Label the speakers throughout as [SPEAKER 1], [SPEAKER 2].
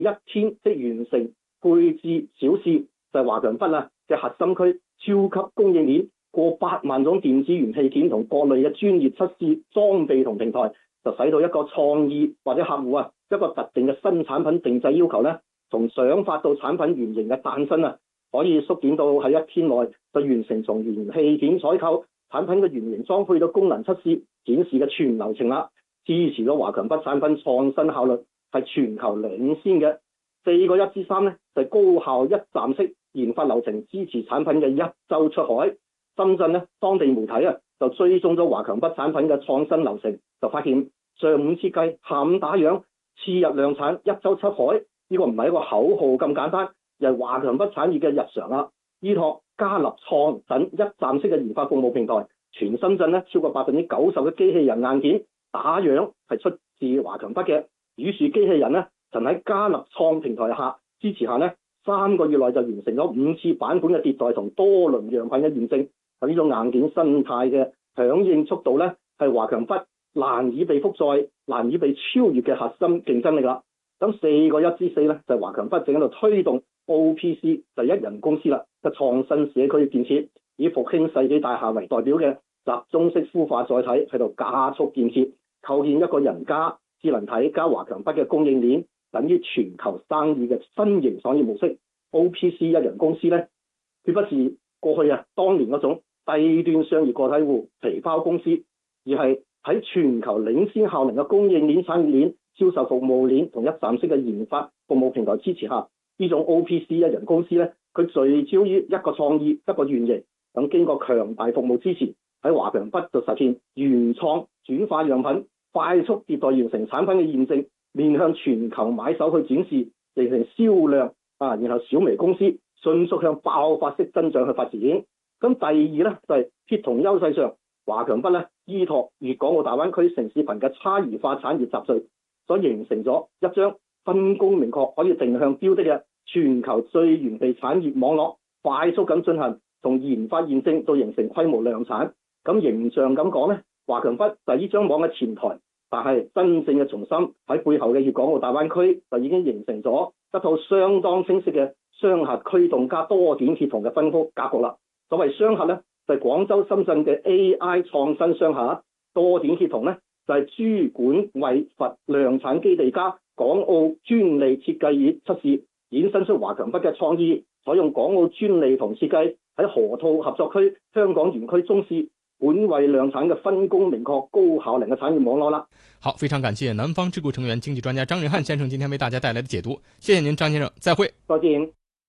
[SPEAKER 1] 1天即完成配置小試，就係華強北嘅核心區超級供應鏈，過8萬種電子元器件同各類嘅專業測試裝備同平台，就使到一個創意或者客戶一個特定嘅新產品定製要求呢，從想法到產品原型嘅誕生可以縮短到喺1天內就完成從元器件採購、產品嘅原型裝配到功能測試展示嘅全流程啦，支持咗華強北產品創新效率係全球領先嘅。4個1之3呢，就係高效一站式研發流程，支持產品嘅1週出海。深圳呢，當地媒體就追蹤咗華強北產品嘅創新流程，就發現上午設計、下午打樣、次日量產、1週出海，呢個唔係一個口號咁簡單，而係華強北產業嘅日常啦。依託加立創等一站式嘅研發服務平台，全深圳呢超過90%嘅機器人硬件打樣係出自華強北嘅。宇樹機器人呢，曾喺加立創平台下支持下呢3個月內就完成咗5次版本嘅迭代同多輪樣品嘅驗證。呢種硬件生態嘅響應速度呢，係華強北難以被複載、難以被超越嘅核心競爭力啦。咁4個1之4呢，就係華強北正喺度推動 OPC 就1人公司啦嘅創新社區建設，以復興世紀大廈為代表嘅集中式孵化載體喺度加速建設，構建一個人加智能體加華強北嘅供應鏈，等於全球生意嘅新型創業模式。OPC 1人公司呢，絕不是過去當年嗰種低端商業個體戶皮包公司，而係喺全球領先效能嘅供應鏈、產業鏈、銷售服務鏈同一站式嘅研發服務平台支持下，呢種 OPC 1人公司呢，佢聚焦於一個創意、一個原型，等經過強大服務支持，喺華強北就實現原創轉化樣品、快速迭代完成產品嘅驗證，面向全球買手去展示，形成銷量然後小微公司迅速向爆發式增長去發展。咁第二呢，就係協同優勢上，華強北呢依託粵港澳大灣區城市群嘅差異化產業集聚，所形成咗一張分工明確、可以定向標的嘅全球最完備產業網絡，快速咁進行從研發驗證到形成規模量產。咁形象咁講呢，華強北就係呢張網嘅前台，但係真正嘅重心喺背後嘅粵港澳大灣區就已經形成咗一套相當清晰嘅雙核驅動加多點協同嘅分工格局啦。所謂雙核呢，就係廣州、深圳嘅 AI 創新雙核；多點協同呢，就係珠管惠佛量產基地加港澳專利設計與測試，衍生出華強北嘅創意，採用港澳專利同設計喺河套合作區、香港園區中試本位量產嘅分工明確、高效能嘅產業網絡啦。
[SPEAKER 2] 好，非常感謝南方智庫成員、經濟專家張仁漢先生今天為大家帶來的解讀，謝謝您，張先生，再會。
[SPEAKER 1] 再見。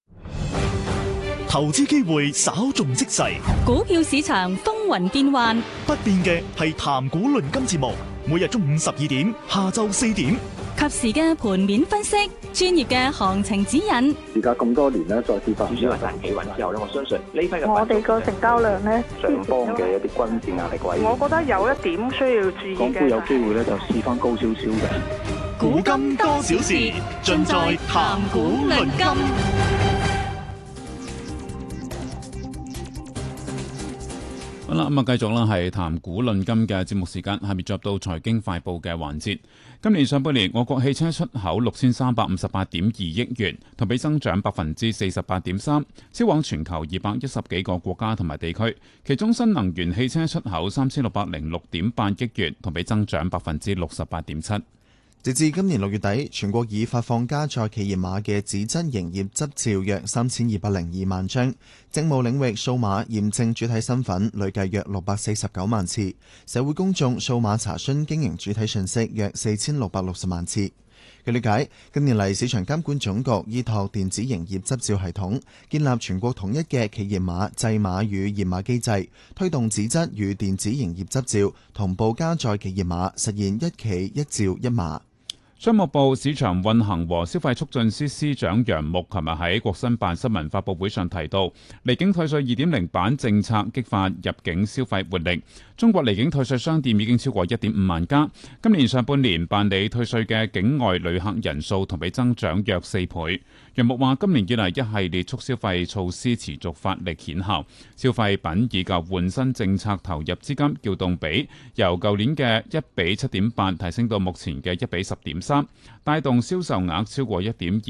[SPEAKER 3] 投資機會稍縱即逝，
[SPEAKER 4] 股票市場風雲變幻，
[SPEAKER 3] 不變嘅係談股論金節目，每日中午12點、下晝4點，
[SPEAKER 4] 及時嘅盤面分析，專業嘅行情指引。
[SPEAKER 1] 而家咁多年咧，再跌翻，
[SPEAKER 5] 主要係大企穩之後咧，我相信呢批嘅
[SPEAKER 6] 我哋個成交量咧，
[SPEAKER 5] 上方嘅一啲均線壓力位，
[SPEAKER 6] 我覺得有一點需要注意嘅。
[SPEAKER 5] 港股有機會咧就試翻高少少嘅。
[SPEAKER 3] 古今多少事，盡在談股論金。
[SPEAKER 7] 好啦，咁啊，繼續啦，係談股論金嘅節目時間，下面進入到財經快報嘅環節。今年上半年，我國汽車出口6358.2億元，同比增長48.3%，銷往全球210幾個國家同埋地區。其中新能源汽車出口3606.8億元，同比增長68.7%。
[SPEAKER 8] 直至今年6月底，全國已發放加載企業碼嘅紙質營業執照約3202萬張，政務領域數碼驗證主體身份累計約649萬次，社會公眾數碼查詢經營主體信息約4660萬次。據了解，近年嚟市場監管總局依託電子營業執照系統，建立全國統一嘅企業碼、製碼與驗碼機制，推動紙質與電子營業執照同步加載企業碼，實現一企一照一碼。
[SPEAKER 7] 商務部市場運行和消費促進司司長楊牧琴日喺國新辦新聞發佈會上提到，離境退稅 2.0 版政策激發入境消費活力。中國離境退稅商店已經超過 1.5 萬家，今年上半年辦理退稅嘅境外旅客人數同比增長約4倍。楊牧話，今年以嚟一系列促消費措施持續發力顯效，消費品以舊換新政策投入資金調動比由舊年嘅1比7.8提升到目前嘅1比10.3。 三，帶動銷售額超過1.2